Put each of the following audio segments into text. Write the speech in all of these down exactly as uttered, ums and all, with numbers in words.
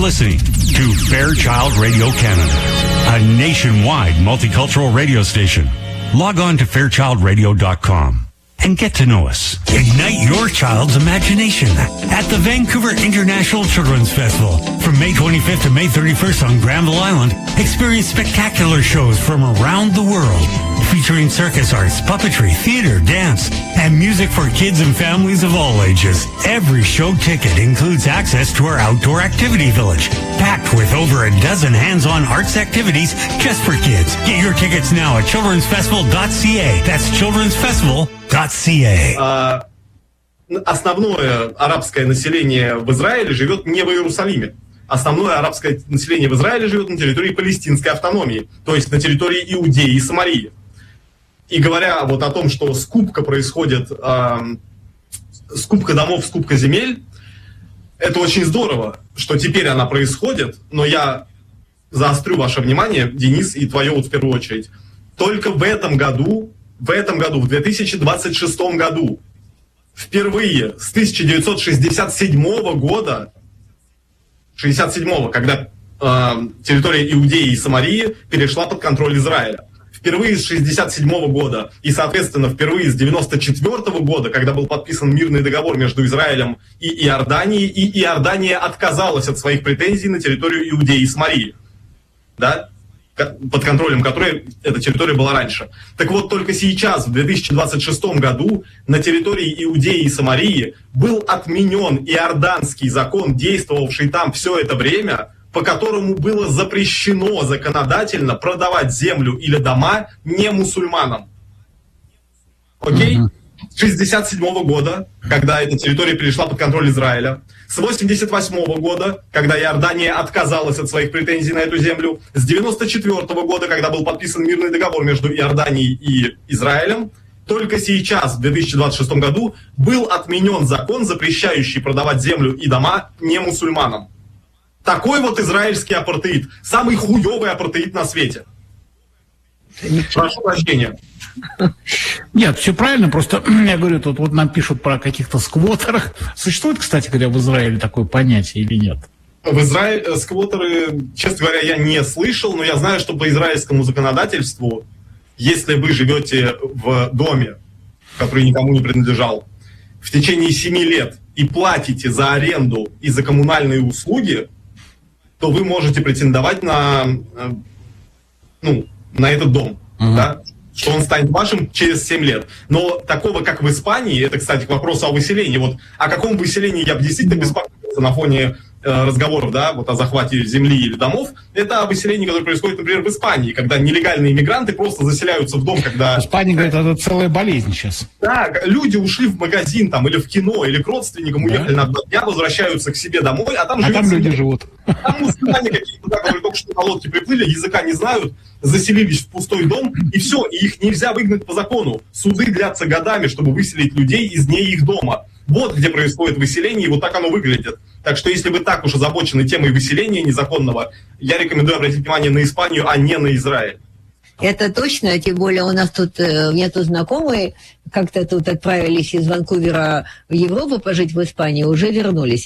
listening to Fairchild Radio Canada, a nationwide multicultural radio station. Log on to fairchild radio dot com and get to know us. Ignite your child's imagination at the Vancouver International Children's Festival. From May twenty-fifth to May thirty-first on Granville Island, experience spectacular shows from around the world, featuring circus arts, puppetry, theater, dance, and music for kids and families of all ages. Every show ticket includes access to our outdoor activity village, packed with over a dozen hands-on arts activities just for kids. Get your tickets now at children's festival dot c a. That's children's festival dot c a. А, основное арабское население в Израиле живет не в Иерусалиме. Основное арабское население в Израиле живет на территории палестинской автономии, то есть на территории Иудеи и Самарии. И говоря вот о том, что скупка происходит, э, скупка домов, скупка земель, это очень здорово, что теперь она происходит, но я заострю ваше внимание, Денис, и твое вот в первую очередь. Только в этом году, в этом году, в две тысячи двадцать шестом году, впервые с тысяча девятьсот шестьдесят седьмого года, шестьдесят седьмого, когда э, территория Иудеи и Самарии перешла под контроль Израиля. Впервые с шестьдесят седьмого года и, соответственно, впервые с девяносто четвёртого года, когда был подписан мирный договор между Израилем и Иорданией, и Иордания отказалась от своих претензий на территорию Иудеи и Самарии, да, под контролем которой эта территория была раньше. Так вот, только сейчас, в две тысячи двадцать шестом году, на территории Иудеи и Самарии был отменен иорданский закон, действовавший там все это время, по которому было запрещено законодательно продавать землю или дома не мусульманам. Окей? Mm-hmm. С шестьдесят седьмого года, когда эта территория перешла под контроль Израиля, с восемьдесят восьмого года, когда Иордания отказалась от своих претензий на эту землю, с девяносто четвёртого года, когда был подписан мирный договор между Иорданией и Израилем, только сейчас, в две тысячи двадцать шестом году, был отменен закон, запрещающий продавать землю и дома не мусульманам. Такой вот израильский апартеид. Самый хуёвый апартеид на свете. Прошу прощения. Нет, все правильно, просто я говорю, тут вот нам пишут про каких-то сквотерах. Существует, кстати говоря, в Израиле такое понятие или нет? В Израиле сквотеры, честно говоря, я не слышал, но я знаю, что по израильскому законодательству, если вы живете в доме, который никому не принадлежал, в течение семи лет и платите за аренду и за коммунальные услуги, то вы можете претендовать на, ну, на этот дом, uh-huh. да? Что он станет вашим через семь лет. Но такого, как в Испании, это, кстати, к вопросу о выселении. Вот о каком выселении я бы действительно беспокоился на фоне э, разговоров, да, вот о захвате земли или домов, это о выселении, которое происходит, например, в Испании, когда нелегальные иммигранты просто заселяются в дом, когда... В Испании, говорят, это целая болезнь сейчас. Да, люди ушли в магазин там, или в кино, или к родственникам, да. Уехали на два дня, возвращаются к себе домой, а там, а там люди живут. Там мусульмане какие-то, да, которые только что на лодке приплыли, языка не знают, заселились в пустой дом, и все, и их нельзя выгнать по закону. Суды длятся годами, чтобы выселить людей из не их дома. Вот где происходит выселение, и вот так оно выглядит. Так что если вы так уж озабочены темой выселения незаконного, я рекомендую обратить внимание на Испанию, а не на Израиль. Это точно, тем более у нас тут, у меня тут знакомые как-то тут отправились из Ванкувера в Европу пожить в Испании, уже вернулись.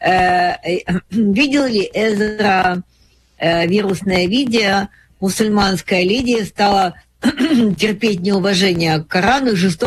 Видел ли Эзра вирусное видео? Мусульманская леди стала терпеть неуважение к Корану и жестоко